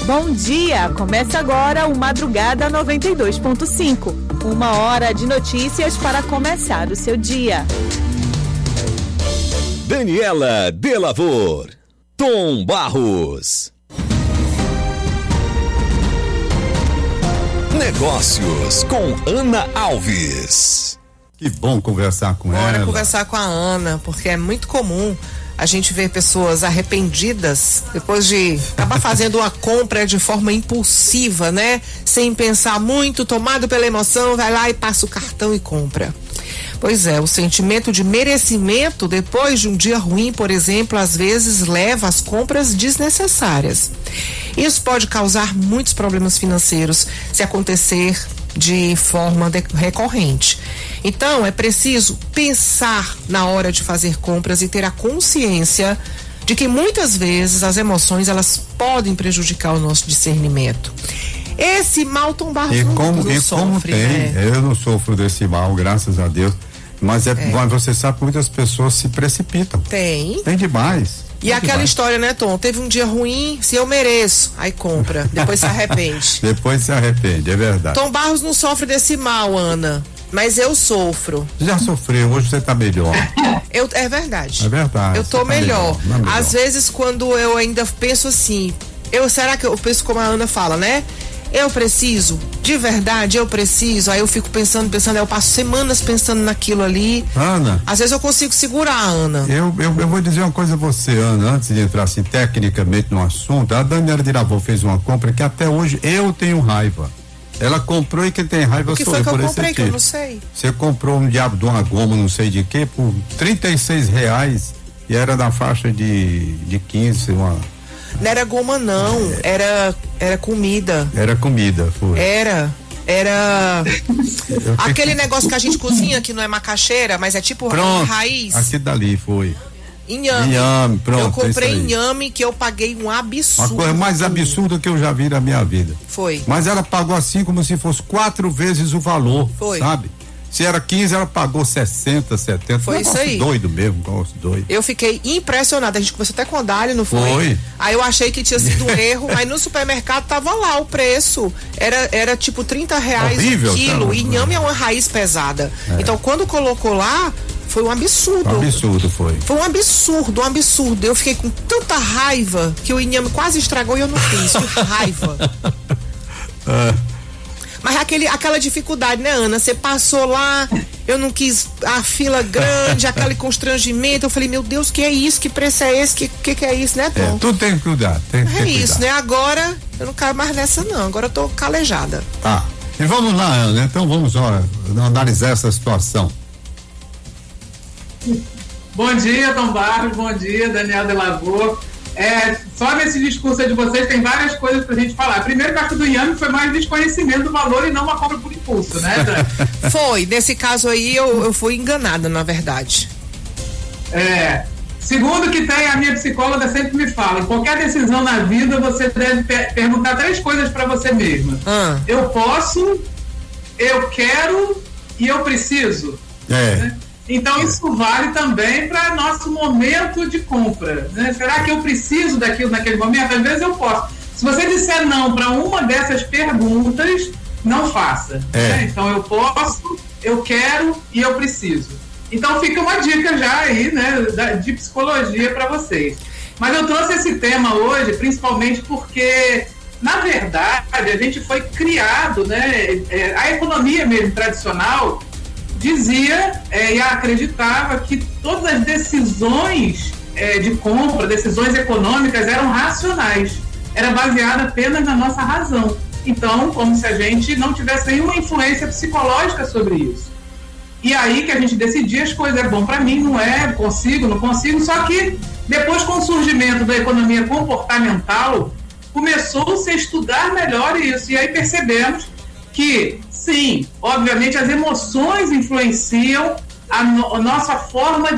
Bom dia! Começa agora o Madrugada 92.5. 1 hora de notícias para começar o seu dia. Daniela Delavor, Tom Barros. Negócios com Ana Alves. Que bom conversar com ela. Bora conversar com a Ana, porque é muito comum a gente ver pessoas arrependidas depois de acabar fazendo uma compra de forma impulsiva, né? Sem pensar muito, tomado pela emoção, vai lá e passa o cartão e compra. Pois é, o sentimento de merecimento depois de um dia ruim, por exemplo, às vezes leva às compras desnecessárias. Isso pode causar muitos problemas financeiros se acontecer de forma recorrente. Então, é preciso pensar na hora de fazer compras e ter a consciência de que muitas vezes as emoções elas podem prejudicar o nosso discernimento. Esse mal Tom Barros não sofre, tem, né? Eu não sofro desse mal, graças a Deus. Mas você sabe que muitas pessoas se precipitam. Tem demais. E aquela história, né, Tom? Teve um dia ruim, se eu mereço, aí compra, depois se arrepende. Depois se arrepende, é verdade. Tom Barros não sofre desse mal, Ana, mas eu sofro. Já sofreu, hoje você tá melhor. É verdade. É verdade. Eu tô melhor. Às vezes, quando eu ainda penso assim, será que eu penso como a Ana fala, né? Eu preciso, de verdade, eu preciso. Aí eu fico pensando, aí eu passo semanas pensando naquilo ali. Ana. Às vezes eu consigo segurar, Ana. Eu vou dizer uma coisa a você, Ana, antes de entrar assim tecnicamente no assunto. A Daniela Delavor fez uma compra que até hoje eu tenho raiva. Ela comprou e quem tem raiva sou eu, por esse comprei, que eu não sei. Você comprou um diabo de uma goma, não sei de quê, por R$36 e era na faixa de 15, Não era goma não, era comida. Era comida, foi. Era aquele negócio que a gente cozinha que não é macaxeira, mas é tipo raiz. Aqui dali foi. Inhame, pronto. Eu comprei inhame que eu paguei um absurdo. A coisa mais absurda que eu já vi na minha vida. Foi. Mas ela pagou assim como se fosse 4 vezes o valor. Foi. Sabe? Se era 15, ela pagou 60, 70. Foi isso aí. Doido mesmo, doido. Eu fiquei impressionada. A gente conversou até com a Dália, não foi? Foi. Aí eu achei que tinha sido um erro. Aí no supermercado tava lá o preço. Era tipo R$30 horrível, o quilo. Tá? Inhame é uma raiz pesada. Então quando colocou lá, foi um absurdo. Um absurdo foi. Foi um absurdo. Eu fiquei com tanta raiva que o inhame quase estragou e eu não fiz. Que raiva. Mas aquela dificuldade, né, Ana? Você passou lá, eu não quis a fila grande, aquele constrangimento. Eu falei, meu Deus, que é isso? Que preço é esse? Que é isso, né, Tom? Tudo tem que cuidar. Isso, né? Agora eu não quero mais nessa, não. Agora eu tô calejada. Tá. E vamos lá, Ana. Então vamos analisar essa situação. Bom dia, Tom Barros. Bom dia, Daniela Delavor. Só nesse discurso de vocês tem várias coisas pra gente falar. Primeiro, que acho que do Inhame foi mais desconhecimento do valor e não uma compra por impulso, né? Foi, nesse caso aí eu fui enganada, na verdade. Segundo, que tem a minha psicóloga sempre me fala, em qualquer decisão na vida você deve perguntar 3 coisas pra você mesma. Eu posso, eu quero e eu preciso. Né? Então isso vale também para nosso momento de compra, né? Será que eu preciso daquilo naquele momento? Às vezes eu posso. Se você disser não para uma dessas perguntas, não faça. Né? Então eu posso, eu quero e eu preciso. Então fica uma dica já aí, né, de psicologia para vocês. Mas eu trouxe esse tema hoje principalmente porque, na verdade, a gente foi criado, né, a economia mesmo tradicional dizia e acreditava que todas as decisões de compra, decisões econômicas eram racionais, era baseada apenas na nossa razão. Então, como se a gente não tivesse nenhuma influência psicológica sobre isso. E aí que a gente decidia as coisas, é bom para mim, não é, consigo, não consigo. Só que depois, com o surgimento da economia comportamental, começou-se a estudar melhor isso, e aí percebemos que, sim, obviamente as emoções influenciam a nossa forma